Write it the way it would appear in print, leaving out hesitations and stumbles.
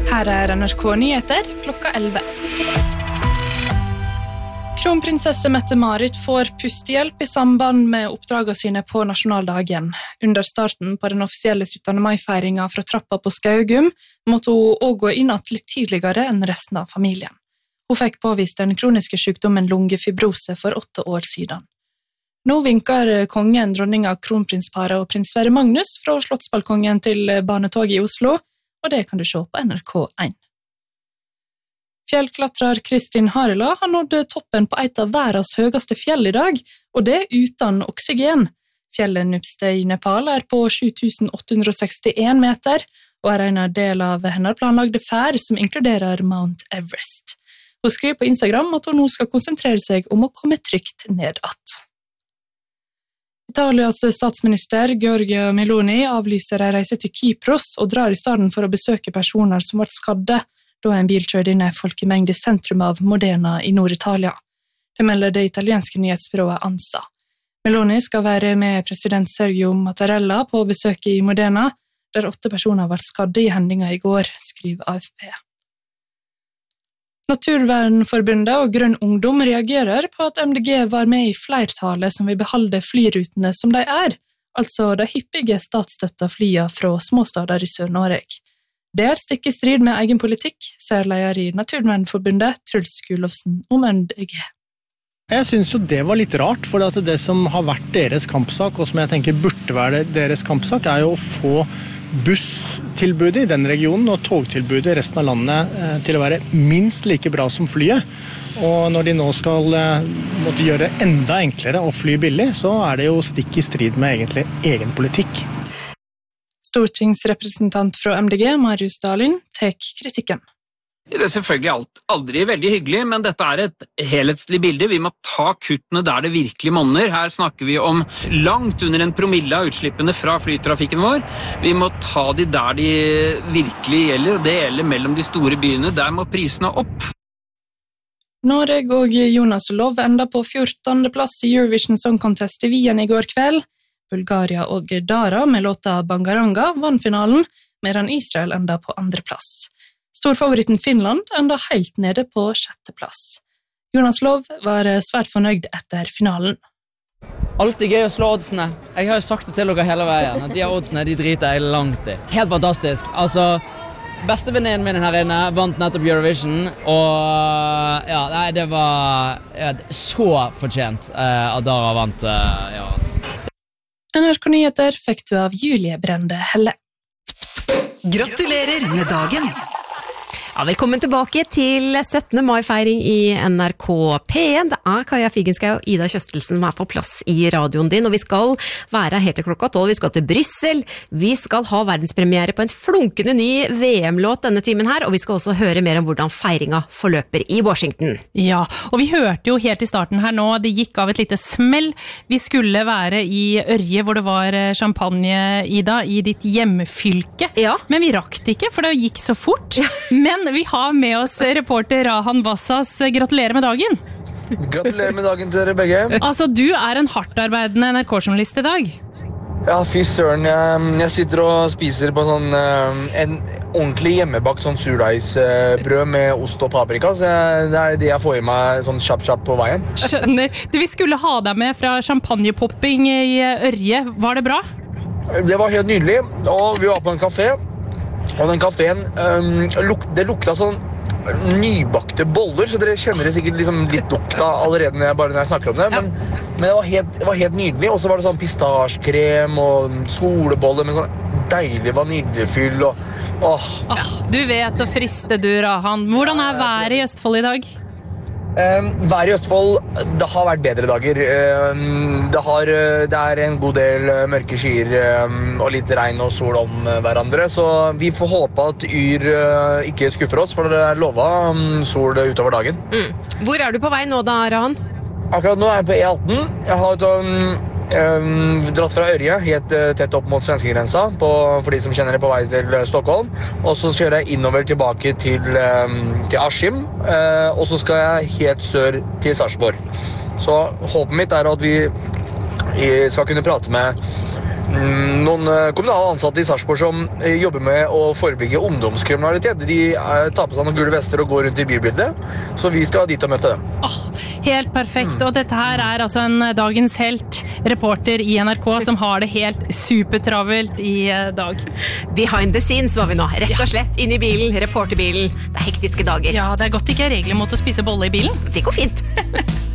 Her NRK Nyheter klokka 11. Kronprinsesse Mette-Marit får pustehjelp i samband med oppdragene sine på nasjonaldagen. Under starten på den offisielle 17. mai-feiringen fra trappa på Skaugum måtte hun også gå inn litt tidligere enn resten av familien. Hun fikk påvist den kroniske sykdommen lungefibrose for 8 år siden. Nå vinker kongen, dronninga, kronprinsparet og prins Sverre Magnus fra slottsbalkongen til Barnetoget i Oslo, og det kan du se på NRK1. Fjellklatrer Kristin Harila har nådd toppen på et av verdens høyeste fjell i dag, og det uten oksygen. Fjellet Nupste i Nepal på 7861 meter, og en del av hennes planlagte ferd som inkluderer Mount Everest. Hun skriver på Instagram at hun nå skal konsentrere seg om å komme trygt nedat. Italias statsminister Giorgia Meloni avlyser en reise til Kypros og drar i stedet for å besøke personer som ble skadde da en bil kjørte inn i folkemengde i sentrum av Modena i Nord-Italia. Det melder det italienske nyhetsbyrået ANSA. Meloni skal være med president Sergio Mattarella på besøket i Modena, der 8 personer ble skadde i hendinga i går, skriver AFP. Naturvernforbundet og Grønn Ungdom reagerer på at MDG var med i flertallet som vil beholde flyrutene som de altså de hyppige statsstøtta flya fra småstader i Sør-Norge. Det stikk i strid med egen politikk, sier leder i Naturvernforbundet, Truls Gulofsen, om MDG. Jeg synes jo det var litt rart, for at det som har vært deres kampsak, og som jeg tenker burde være deres kampsak, jo å få busstilbudet i den regionen og togtilbudet i resten av landet til å være minst like bra som flyet. Og når de nå skal måtte gjøre det enda enklere å fly billig, så det jo stikk i strid med egentlig egen politikk. Stortingsrepresentant fra MDG, Marius Dahlin, tek kritikken. Det selvfølgelig aldri veldig hyggelig, men dette et helhetslig bilde. Vi må ta kuttene der det virkelig monner. Her snakker vi om langt under 1 promille av utslippene fra flytrafikken vår. Vi må ta de der de virkelig gjelder, og det gjelder mellom de store byene. Der må prisene opp. Norge og Jonas Lov enda på 14. plass i Eurovision Song Contest i Wien i går kveld. Bulgaria og Dara med låta Bangaranga vann finalen, medan Israel enda på 2. plass. Storfavoritten Finland enda helt nede på 6. plass. Jonas Lov var svært fornøyd etter finalen. Alltid gøy å slå oddsene. Jeg har jo sagt det til dere hele veien, at de oddsene de driter jeg langt i. Helt fantastisk. Altså, bestevenninnen min her inne vant nettopp Eurovision, og ja, nei, det var så fortjent at Dara vant. Ja, altså. NRK Nyheter fikk du av Julie Brende Helle. Gratulerer med dagen! Ja, velkommen tilbake til 17. mai-feiring i NRK P1. Det Kaja Figenschou og Ida Kjøstelsen som på plass i radioen din, og vi skal være helt til klokka 12. Vi skal til Bryssel. Vi skal ha verdenspremiere på en flunkende ny VM-låt denne timen her, og vi skal også høre mer om hvordan feiringa forløper i Washington. Ja, og vi hørte jo helt i starten her nå, det gikk av et lite smell. Vi skulle være i Ørje, hvor det var champagne, Ida, i ditt hjemmefylke. Ja. Men vi rakk det ikke, for det gikk så fort. Men vi har med oss reporter Rahan Bassas. Gratulerer med dagen. Gratulerer med dagen til dere begge. Altså, du en hardtarbeidende NRK-journalist i dag. Ja, fy søren. Jeg sitter og spiser på sånn, en ordentlig hjemmebakt sånn surdeigsbrød med ost og paprika, så det det jeg får i meg sånn kjapp på veien. Skjønner. Du, vi skulle ha deg med fra champagnepopping i Ørje. Var det bra? Det var helt nydelig, og vi var på en kafé. Og den kaféen, det lukta sånn nybakte boller, så dere kjenner det sikkert liksom litt lukta allerede når jeg snakker om det, men det var helt nydelig, og så var det sånn pistasjekrem og skoleboller med sånn deilig vaniljefyll og Du vet å friste du, Rahan. Hvordan været i Østfold i dag? Været i Østfold, det har vært bedre dager. Det en god del mørke skyer og litt regn og sol om hverandre, så vi får håpe at Yr ikke skuffer oss, for det lovet sol utover dagen. Hvor du på vei nå da, Rahan? Akkurat nå jeg på E18. Jeg har dratt fra Ørje, helt tett opp mot svenskegrensa, for de som kjenner det, på vei til Stockholm. Og så kjører jeg innover tilbake til Askim, og så skal jeg helt sør til Sarpsborg. Så håpet mitt at vi skal kunne prate med noen kommunale ansatte i Sarpsborg som jobber med å forebygge ungdomskriminalitet. De tar på seg noen gule vester og går rundt i bybildet, så vi skal dit og møte dem. Helt perfekt, og dette her altså en dagens helt, reporter i NRK som har det helt supertravelt i dag. Behind the scenes var vi nå, rett og slett inn i bilen, reporterbilen. Det hektiske dager. Ja, det godt ikke regler mot å spise bolle i bilen. Det går fint.